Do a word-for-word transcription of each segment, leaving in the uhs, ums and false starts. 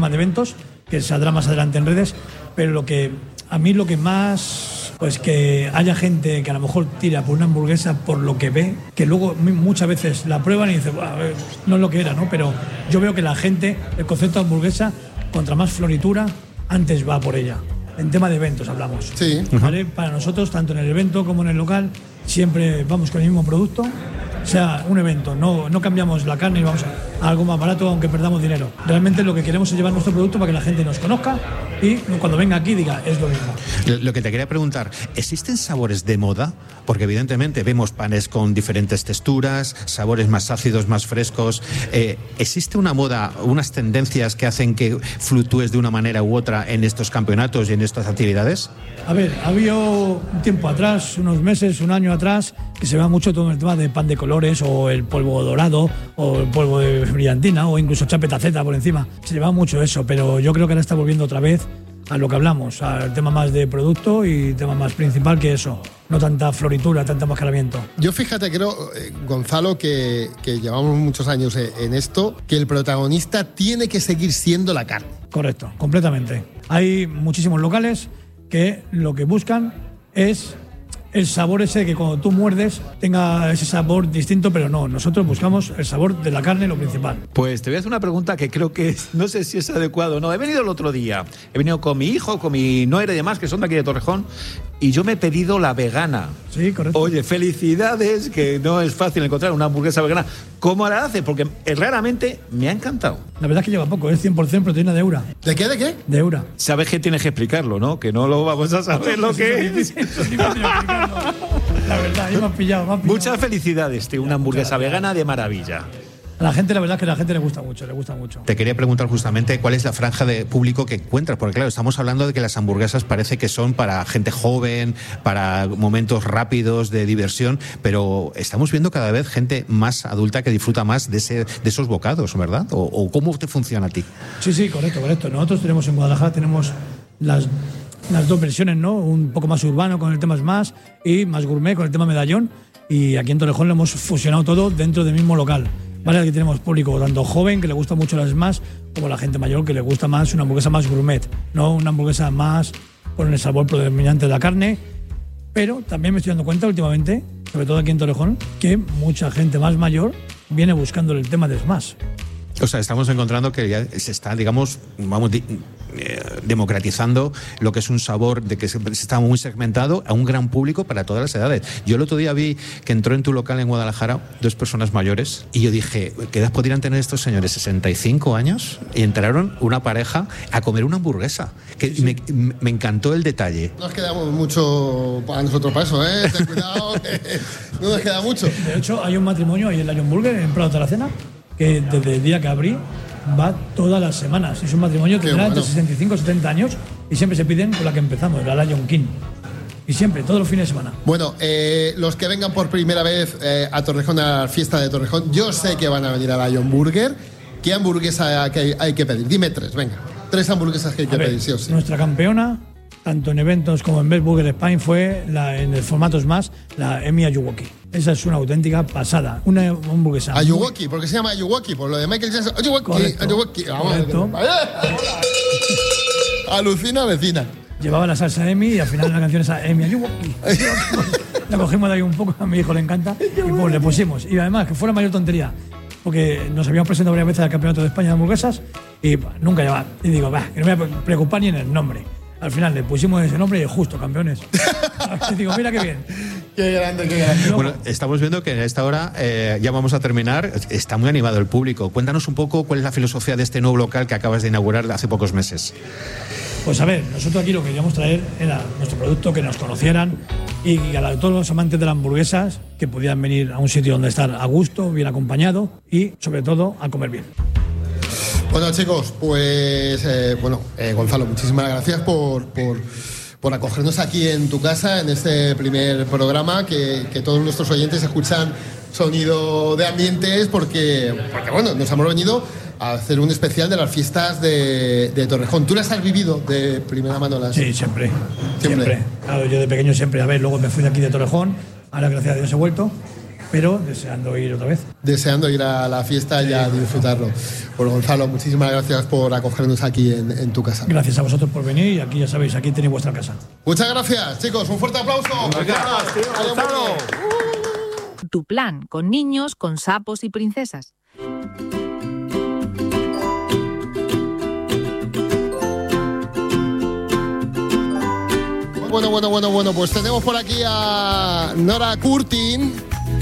de eventos, que saldrá más adelante en redes, pero lo que a mí lo que más, pues que haya gente que a lo mejor tira por una hamburguesa por lo que ve, que luego muchas veces la prueban y dicen, bueno, no es lo que era, ¿no? Pero yo veo que la gente, el concepto de hamburguesa, contra más floritura, antes va por ella. En tema de eventos hablamos. Sí. ¿Vale? Para nosotros, tanto en el evento como en el local, siempre vamos con el mismo producto. O sea, un evento, no, no cambiamos la carne y vamos a algo más barato aunque perdamos dinero. Realmente lo que queremos es llevar nuestro producto para que la gente nos conozca y cuando venga aquí diga, es lo mismo. Lo que te quería preguntar, ¿existen sabores de moda? Porque evidentemente vemos panes con diferentes texturas, sabores más ácidos, más frescos. Eh, ¿Existe una moda, unas tendencias que hacen que fluctúes de una manera u otra en estos campeonatos y en estas actividades? A ver, había un tiempo atrás, unos meses, un año atrás, que se va mucho todo el tema de pan de colores o el polvo dorado o el polvo de brillantina o incluso chapetaceta por encima. Se lleva mucho eso, pero yo creo que ahora está volviendo otra vez a lo que hablamos, al tema más de producto y tema más principal que eso. No tanta floritura, tanto mascaramiento. Yo fíjate, creo, eh, Gonzalo, que, que llevamos muchos años en esto, que el protagonista tiene que seguir siendo la carne. Correcto, completamente. Hay muchísimos locales que lo que buscan es el sabor ese que cuando tú muerdes tenga ese sabor distinto, pero no, nosotros buscamos el sabor de la carne, lo principal. Pues te voy a hacer una pregunta que creo que es, no sé si es adecuado o no. He venido el otro día, he venido con mi hijo, con mi nuera y demás, que son de aquí de Torrejón, y yo me he pedido la vegana. Sí, correcto. Oye, felicidades, que no es fácil encontrar una hamburguesa vegana. ¿Cómo la hace? Porque raramente me ha encantado. La verdad es que lleva poco, es cien por ciento proteína de Eura. ¿De qué, de qué? De Eura. Sabes que tienes que explicarlo, ¿no? Que no lo vamos a saber lo que es. La verdad, ahí me has pillado, me has pillado. Muchas felicidades, tío, una hamburguesa vegana de maravilla. A la gente, la verdad es que a la gente le gusta mucho, le gusta mucho. Te quería preguntar justamente cuál es la franja de público que encuentras, porque claro, estamos hablando de que las hamburguesas parece que son para gente joven, para momentos rápidos de diversión, pero estamos viendo cada vez gente más adulta que disfruta más de, ese, de esos bocados, ¿verdad? ¿O, o cómo te funciona a ti? Sí, sí, correcto, correcto. Nosotros tenemos en Guadalajara, tenemos las... las dos versiones, ¿no? Un poco más urbano con el tema Smash y más gourmet con el tema medallón. Y aquí en Torrejón lo hemos fusionado todo dentro del mismo local. ¿Vale? Aquí tenemos público tanto joven, que le gusta mucho las Smash, como la gente mayor, que le gusta más una hamburguesa más gourmet, no una hamburguesa más con el sabor predominante de la carne. Pero también me estoy dando cuenta últimamente, sobre todo aquí en Torrejón, que mucha gente más mayor viene buscando el tema de Smash. O sea, estamos encontrando que ya se está, digamos, vamos, di, eh, democratizando lo que es un sabor de que se, se está muy segmentado a un gran público para todas las edades. Yo el otro día vi que entró en tu local en Guadalajara dos personas mayores y yo dije, ¿qué edad podrían tener estos señores? ¿sesenta y cinco años? Y entraron una pareja a comer una hamburguesa. Que sí. me, me encantó el detalle. No nos queda mucho para nosotros para eso, ¿eh? Ten cuidado, no nos queda mucho. De hecho, hay un matrimonio ahí en Lion Burger, en Prado de la Cena, que desde el día que abrí va todas las semanas. Es un matrimonio que tendrá entre sesenta y cinco y setenta años y siempre se piden con la que empezamos, la Lion King. Y siempre, todos los fines de semana. Bueno, eh, los que vengan por primera vez eh, a Torrejón, a la fiesta de Torrejón, yo sé que van a venir a Lion Burger. ¿Qué hamburguesa hay que, hay que pedir? Dime tres, venga. Tres hamburguesas que hay que ver, pedir, sí o sí. Nuestra campeona, tanto en eventos como en Best Burger Spain, fue la, en el formato Smash, la Emi Ayuwoki. Esa es una auténtica pasada. Una hamburguesa. Ayuwoki, ¿por qué se llama Ayuwoki? Por lo de Michael Jackson. Ayuwoki, Ayuwoki. Vamos. Alucina vecina. Llevaba la salsa Emi y al final la canción esa Emi Ayuwoki. La cogimos de ahí un poco, a mi hijo le encanta y pues le pusimos. Y además, que fue la mayor tontería, porque nos habíamos presentado varias veces al Campeonato de España de hamburguesas y bah, nunca llevaba. Y digo, bah, que no me voy a preocupar ni en el nombre. Al final le pusimos ese nombre y justo, campeones. Y digo, mira qué bien. Qué grande, qué grande. Bueno, estamos viendo que en esta hora eh, ya vamos a terminar. Está muy animado el público. Cuéntanos un poco cuál es la filosofía de este nuevo local que acabas de inaugurar hace pocos meses. Pues a ver, nosotros aquí lo que queríamos traer era nuestro producto, que nos conocieran y a todos los amantes de las hamburguesas que pudieran venir a un sitio donde estar a gusto, bien acompañado y sobre todo a comer bien. Bueno, chicos, pues eh, bueno, eh, Gonzalo, muchísimas gracias por, por, por acogernos aquí en tu casa, en este primer programa, que, que todos nuestros oyentes escuchan sonido de ambientes, porque, porque bueno, nos hemos venido a hacer un especial de las fiestas de, de Torrejón. ¿Tú las has vivido de primera mano? Las... Sí, siempre, siempre. Siempre. Claro, yo de pequeño siempre, a ver, luego me fui de aquí de Torrejón, ahora gracias a Dios he vuelto. pero deseando ir otra vez. Deseando ir a la fiesta y a disfrutarlo. Pues Gonzalo, muchísimas gracias por acogernos aquí en, en tu casa. Gracias a vosotros por venir y aquí ya sabéis, aquí tenéis vuestra casa. Muchas gracias, chicos. Un fuerte aplauso. Gracias, tío, Gonzalo. Tu plan con niños, con sapos y princesas. Bueno, bueno, bueno, bueno, pues tenemos por aquí a Nora Curtin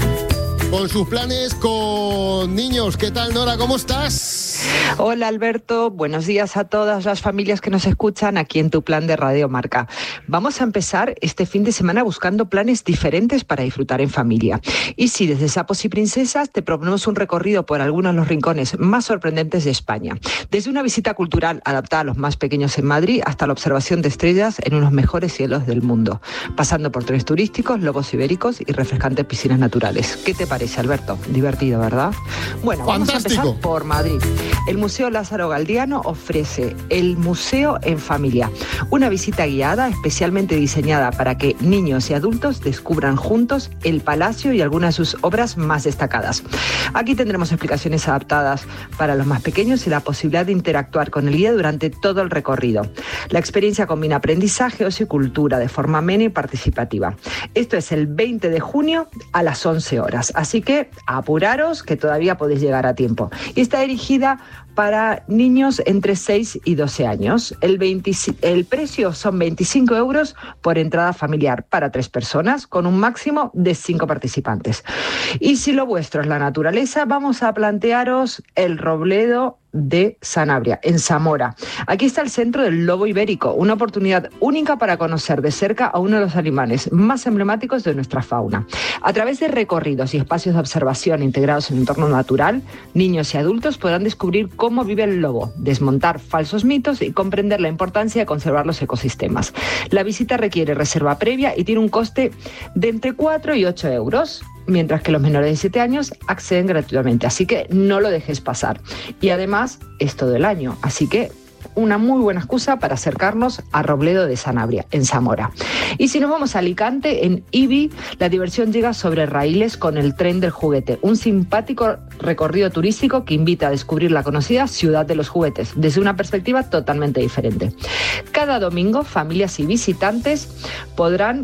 con sus planes con niños. ¿Qué tal, Nora? ¿Cómo estás? Hola, Alberto. Buenos días a todas las familias que nos escuchan aquí en tu plan de Radio Marca. Vamos a empezar este fin de semana buscando planes diferentes para disfrutar en familia. Y sí, desde Sapos y Princesas te proponemos un recorrido por algunos de los rincones más sorprendentes de España. Desde una visita cultural adaptada a los más pequeños en Madrid hasta la observación de estrellas en unos mejores cielos del mundo, pasando por trenes turísticos, lobos ibéricos y refrescantes piscinas naturales. ¿Qué te parece, Alberto? Divertido, ¿verdad? Bueno, vamos Fantástico. a empezar por Madrid. El Museo Lázaro Galdiano ofrece el Museo en Familia, una visita guiada especialmente diseñada para que niños y adultos descubran juntos el palacio y algunas de sus obras más destacadas. Aquí tendremos explicaciones adaptadas para los más pequeños y la posibilidad de interactuar con el guía durante todo el recorrido. La experiencia combina aprendizaje, ocio y cultura de forma amena y participativa. Esto es el veinte de junio a las once horas, así que apuraros que todavía podéis llegar a tiempo. Y está dirigida para niños entre seis y doce años. El, veinte, el precio son veinticinco euros por entrada familiar para tres personas, con un máximo de cinco participantes. Y si lo vuestro es la naturaleza, vamos a plantearos el Robledo de Sanabria, en Zamora. Aquí está el Centro del Lobo Ibérico, una oportunidad única para conocer de cerca a uno de los animales más emblemáticos de nuestra fauna. A través de recorridos y espacios de observación integrados en un entorno natural, niños y adultos podrán descubrir cómo vive el lobo, desmontar falsos mitos y comprender la importancia de conservar los ecosistemas. La visita requiere reserva previa y tiene un coste de entre cuatro y ocho euros. Mientras que los menores de siete años acceden gratuitamente, así que no lo dejes pasar. Y además es todo el año, así que una muy buena excusa para acercarnos a Robledo de Sanabria, en Zamora. Y si nos vamos a Alicante, en Ibi, la diversión llega sobre raíles con el tren del juguete, un simpático recorrido turístico que invita a descubrir la conocida Ciudad de los Juguetes, desde una perspectiva totalmente diferente. Cada domingo, familias y visitantes podrán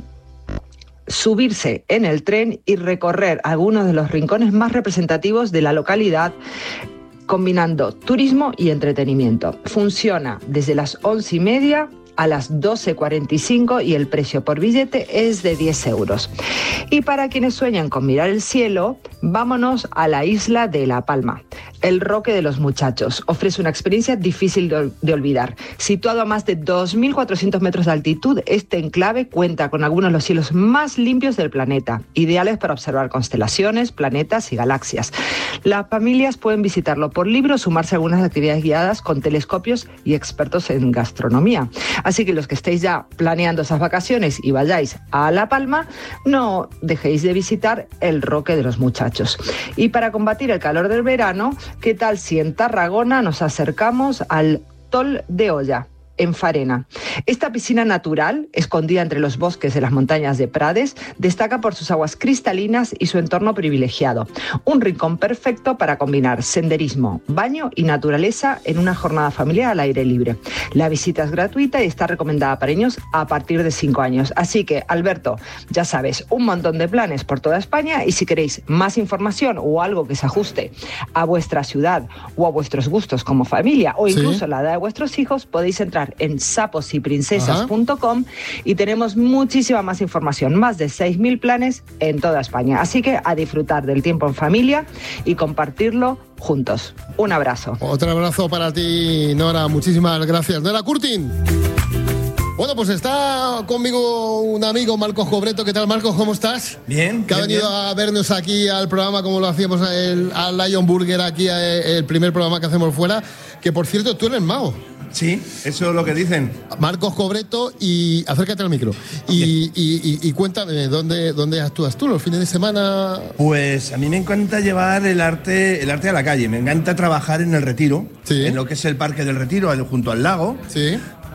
subirse en el tren y recorrer algunos de los rincones más representativos de la localidad, combinando turismo y entretenimiento. Funciona desde las once y media a las doce cuarenta y cinco y el precio por billete es de diez euros. Y para quienes sueñan con mirar el cielo, vámonos a la isla de La Palma. El Roque de los Muchachos ofrece una experiencia difícil de, de olvidar. Situado a más de dos mil cuatrocientos metros de altitud, este enclave cuenta con algunos de los cielos más limpios del planeta, ideales para observar constelaciones, planetas y galaxias. Las familias pueden visitarlo por libre o sumarse a algunas actividades guiadas con telescopios y expertos en gastronomía. Así que los que estéis ya planeando esas vacaciones y vayáis a La Palma, no dejéis de visitar el Roque de los Muchachos. Y para combatir el calor del verano, ¿qué tal si en Tarragona nos acercamos al Tol de Olla, en Farena? Esta piscina natural, escondida entre los bosques de las montañas de Prades, destaca por sus aguas cristalinas y su entorno privilegiado. Un rincón perfecto para combinar senderismo, baño y naturaleza en una jornada familiar al aire libre. La visita es gratuita y está recomendada para niños a partir de cinco años. Así que, Alberto, ya sabes, un montón de planes por toda España, y si queréis más información o algo que se ajuste a vuestra ciudad o a vuestros gustos como familia, o incluso sí. la edad de vuestros hijos, podéis entrar en sapos y princesas punto com y tenemos muchísima más información, más de seis mil planes en toda España. Así que a disfrutar del tiempo en familia y compartirlo juntos. Un abrazo. Otro abrazo para ti, Nora. Muchísimas gracias. Nora Curtin. Bueno, pues está conmigo un amigo, Marcos Cobreto. ¿Qué tal, Marcos? ¿Cómo estás? Bien. Que ha bien, venido bien. a vernos aquí al programa, como lo hacíamos el, al Lion Burger, aquí el primer programa que hacemos fuera. Que, por cierto, tú eres mago. Sí, eso es lo que dicen. Marcos Cobreto, y acércate al micro. Y, y, y, y cuéntame, ¿dónde, ¿dónde actúas tú los fines de semana? Pues a mí me encanta llevar el arte, el arte a la calle. Me encanta trabajar en el Retiro, sí. en lo que es el Parque del Retiro, junto al lago. Sí.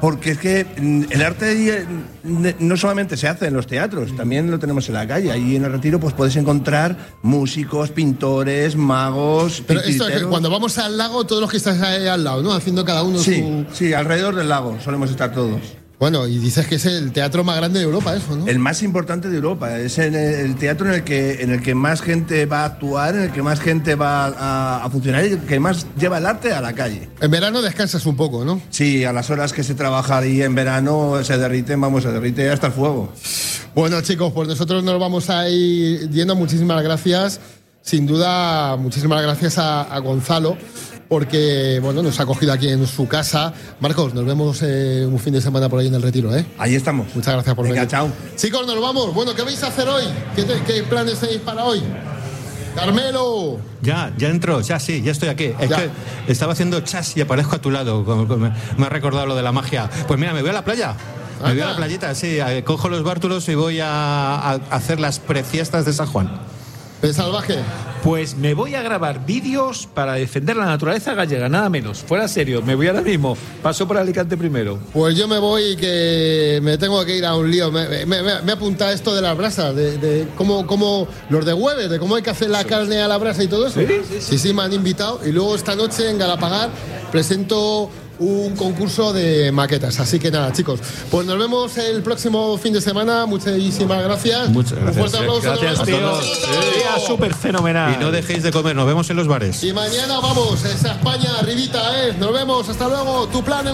Porque es que mm, el arte no solamente se hace en los teatros, también lo tenemos en la calle. Ahí en el Retiro pues puedes encontrar músicos, pintores, magos, Pero esto es que titiriteros. cuando vamos al lago, todos los que están ahí al lado, ¿no? Haciendo cada uno Sí, su... sí, alrededor del lago solemos estar todos. Bueno, y dices que es el teatro más grande de Europa, eso, ¿no? El más importante de Europa. Es en el, el teatro en el que en el que más gente va a actuar, en el que más gente va a, a funcionar y el que más lleva el arte a la calle. En verano descansas un poco, ¿no? Sí, a las horas que se trabaja ahí en verano se derriten, vamos, se derrite hasta el fuego. Bueno, chicos, pues nosotros nos vamos a ir yendo. Muchísimas gracias. Sin duda, muchísimas gracias a, a Gonzalo, porque bueno, nos ha acogido aquí en su casa. Marcos, nos vemos eh, un fin de semana por ahí en el Retiro, ¿eh? Ahí estamos. Muchas gracias por Venga, venir. chao. Chicos, nos vamos. Bueno, ¿qué vais a hacer hoy? ¿Qué, te- qué planes tenéis para hoy? Carmelo. Ya, ya entro, ya sí, ya estoy aquí. Es Ya. que estaba haciendo chas y aparezco a tu lado. como- como Me me ha recordado lo de la magia. Pues mira, me voy a la playa. Me voy a la playita, sí. eh, Cojo los bártulos y voy a, a hacer las prefiestas de San Juan. ¿El salvaje? Pues me voy a grabar vídeos para defender la naturaleza gallega, nada menos. Fuera serio, me voy ahora mismo. Paso por Alicante primero. Pues yo me voy, que me tengo que ir a un lío. Me, me, me, me apunta esto de las brasas, de, de cómo, cómo los de Hueves, de cómo hay que hacer la carne a la brasa y todo eso. Sí, sí, sí. sí, sí, me han invitado. Y luego esta noche en Galapagar presento un concurso de maquetas. Así que nada, chicos, pues nos vemos el próximo fin de semana. Muchísimas gracias. Muchas gracias. Un fuerte aplauso. Gracias, Nos tío. vemos. Día súper fenomenal. Y no dejéis de comer, nos vemos en los bares. Y mañana vamos, esa España, arribita, ¿eh? Nos vemos, hasta luego. Tu plan.